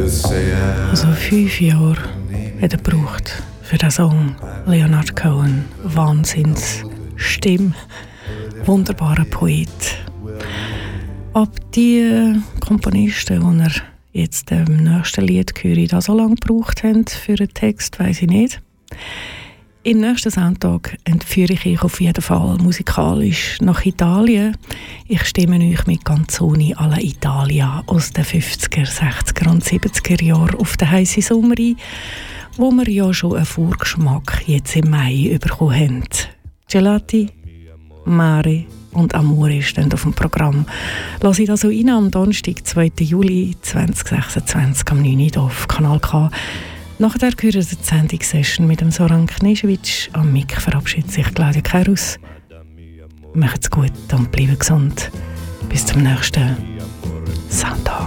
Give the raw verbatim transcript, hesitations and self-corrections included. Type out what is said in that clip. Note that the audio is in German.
Also fünf Jahre hat er gebraucht für den Song. Leonard Cohen, Wahnsinnsstimme, wunderbarer Poet. Ob die Komponisten, die er jetzt im nächsten Lied höre, da so lange gebraucht haben für den Text, weiss ich nicht. Im nächsten Soundtag entführe ich euch auf jeden Fall musikalisch nach Italien. Ich stimme euch mit Canzoni alla Italia aus den fünfziger, sechziger und siebziger Jahren auf den heißen Sommer ein, wo wir ja schon einen Vorgeschmack jetzt im Mai bekommen haben. Gelati, Mare und Amore stehen auf dem Programm. Lass ich das so rein am Donnerstag, zweiten Juli zweitausendsechsundzwanzig, am neun Uhr auf Kanal K. Nachher hören Sie die Sendungssession mit dem Soran Knežević. Am Mic verabschiedet sich Claudia Kerus. Macht's gut und bleiben gesund. Bis zum nächsten Sonntag.